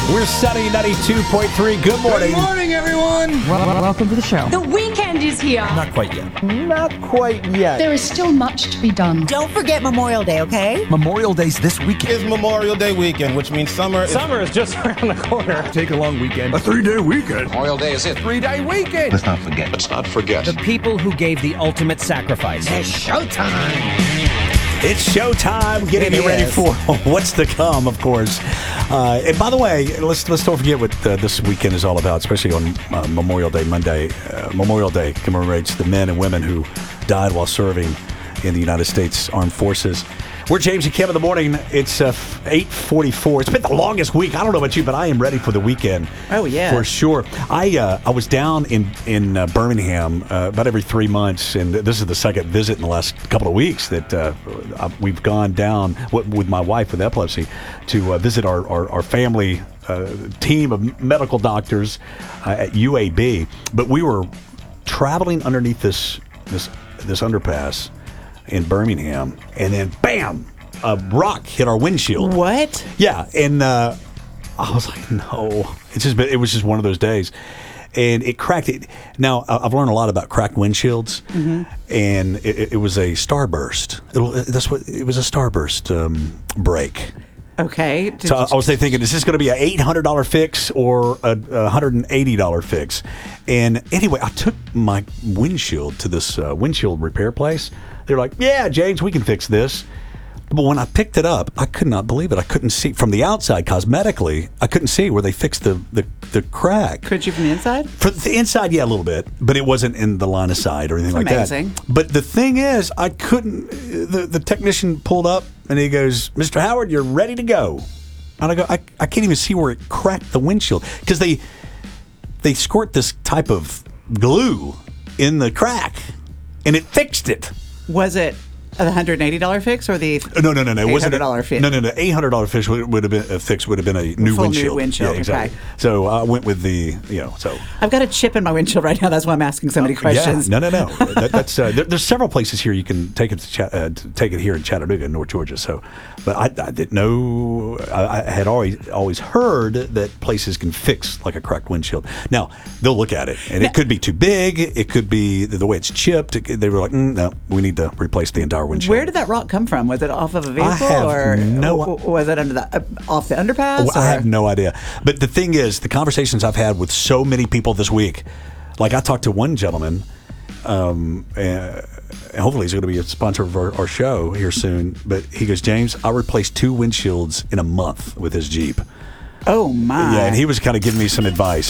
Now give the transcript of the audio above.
We're Sunny 92.3. Good morning. Good morning, everyone. Welcome to the show. The weekend is here. Not quite yet. Not quite yet. There is still much to be done. Don't forget Memorial Day, okay? Memorial Day's this weekend. It's Memorial Day weekend, which means summer is just around the corner. Take a long weekend. A 3-day weekend. Memorial Day is it. 3-day weekend. Let's not forget. The people who gave the ultimate sacrifice. It's showtime. Getting you ready for what's to come, of course. And by the way, let's don't forget what this weekend is all about, especially on Memorial Day Monday. Memorial Day commemorates the men and women who died while serving in the United States Armed Forces. We're James and Kim in the morning. It's 8:44. It's been the longest week. I don't know about you, but I am ready for the weekend. Oh, yeah. For sure. I was down in Birmingham about every 3 months, and this is the second visit in the last couple of weeks that we've gone down with my wife with epilepsy to visit our family team of medical doctors at UAB. But we were traveling underneath this underpass in Birmingham, and then bam, a rock hit our windshield. What? Yeah, and I was like, no, it was just one of those days, and it cracked it. Now I've learned a lot about cracked windshields, and it was a starburst. It was a starburst break. Okay. So I was thinking, is this going to be an $800 fix or a $180 fix? And anyway, I took my windshield to this windshield repair place. They're like, yeah, James, we can fix this. But when I picked it up, I could not believe it. I couldn't see from the outside, cosmetically, I couldn't see where they fixed the crack. Could you from the inside? For the inside, yeah, a little bit, but it wasn't in the line of sight or anything like amazing. that. But the thing is, I couldn't. The technician pulled up and he goes, "Mr. Howard, you're ready to go." And I go, I can't even see where it cracked the windshield because they squirt this type of glue in the crack, and it fixed it. Was it a $180 fix or the No. It wasn't $800 fix? No. $800 fix would have been a fix. Would have been a new full windshield. New windshield. Yeah, exactly. Okay. So I went with the So I've got a chip in my windshield right now. That's why I'm asking so many questions. Yeah, no. That's there's several places here you can take it take it here in Chattanooga, North Georgia. So, but I didn't know. I had always heard that places can fix like a cracked windshield. Now they'll look at it, and it could be too big. It could be the way it's chipped. They were like, no, we need to replace the entire windshield. Where did that rock come from? Was it off of a vehicle, or was it off the underpass? I have no idea. But the thing is, the conversations I've had with so many people this week, like I talked to one gentleman, and hopefully he's going to be a sponsor of our show here soon. But he goes, James, I replaced 2 windshields in a month with his Jeep. Oh my! Yeah, and he was kind of giving me some advice.